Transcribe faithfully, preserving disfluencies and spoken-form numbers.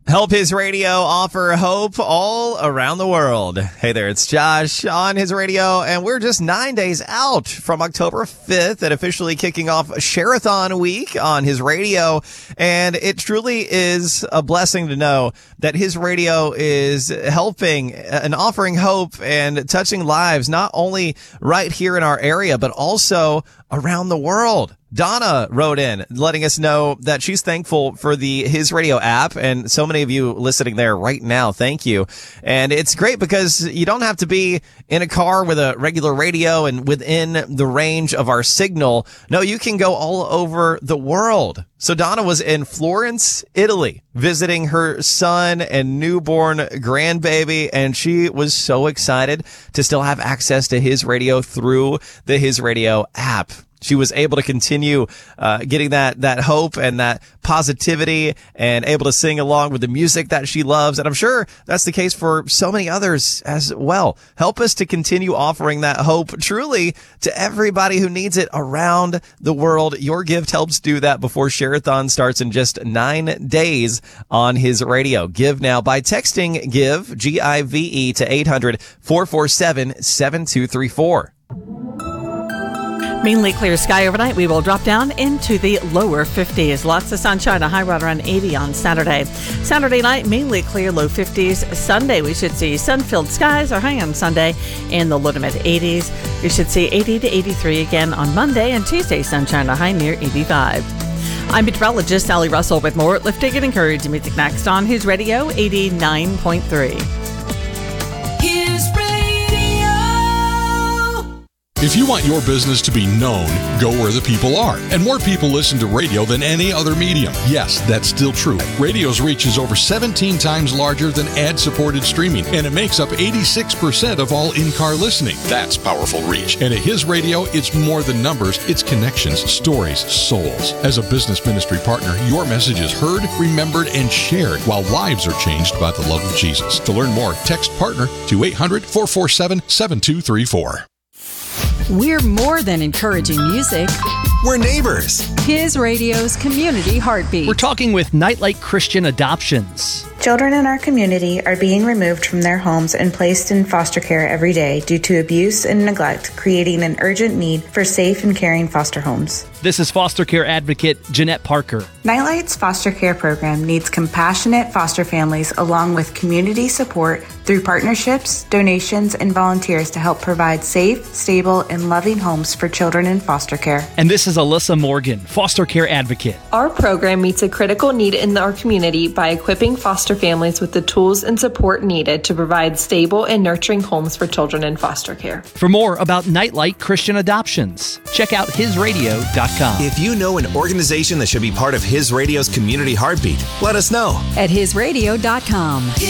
Help His Radio offer hope all around the world. Hey there, it's Josh on His Radio, and we're just nine days out from October fifth and officially kicking off Share-a-thon week on His Radio. And it truly is a blessing to know that His Radio is helping and offering hope and touching lives, not only right here in our area, but also around the world. Donna wrote in letting us know that she's thankful for the His Radio app, and so many of you listening there right now. Thank you. And it's great because you don't have to be in a car with a regular radio and within the range of our signal. No, you can go all over the world. So Donna was in Florence, Italy, visiting her son and newborn grandbaby, and she was so excited to still have access to His Radio through the His Radio app. She was able to continue uh, getting that that hope and that positivity and able to sing along with the music that she loves. And I'm sure that's the case for so many others as well. Help us to continue offering that hope truly to everybody who needs it around the world. Your gift helps do that before Share-a-thon starts in just nine days on His Radio. Give now by texting GIVE, G I V E, to eight hundred, four four seven, seven two three four. Mainly clear sky overnight. We will drop down into the lower fifties. Lots of sunshine, a high right around eighty on Saturday. Saturday night, mainly clear, low fifties. Sunday, we should see sun-filled skies, our high on Sunday in the low to mid eighties. We should see eighty to eighty-three again on Monday, and Tuesday, sunshine, a high near eighty-five. I'm meteorologist Sally Russell with more lifting and encouraging music next on His Radio eighty-nine point three. His Radio. If you want your business to be known, go where the people are. And more people listen to radio than any other medium. Yes, that's still true. Radio's reach is over seventeen times larger than ad-supported streaming, and it makes up eighty-six percent of all in-car listening. That's powerful reach. And at His Radio, it's more than numbers. It's connections, stories, souls. As a business ministry partner, your message is heard, remembered, and shared while lives are changed by the love of Jesus. To learn more, text PARTNER to eight hundred, four four seven, seven two three four. We're more than encouraging music. We're neighbors. His Radio's community heartbeat. We're talking with Nightlight Christian Adoptions. Children in our community are being removed from their homes and placed in foster care every day due to abuse and neglect, creating an urgent need for safe and caring foster homes. This is foster care advocate Jeanette Parker. Nightlight's foster care program needs compassionate foster families along with community support through partnerships, donations, and volunteers to help provide safe, stable, and loving homes for children in foster care. And this is Alyssa Morgan, foster care advocate. Our program meets a critical need in our community by equipping foster families with the tools and support needed to provide stable and nurturing homes for children in foster care. For more about Nightlight Christian Adoptions, check out his radio dot com. If you know an organization that should be part of His Radio's community heartbeat, let us know at his radio dot com.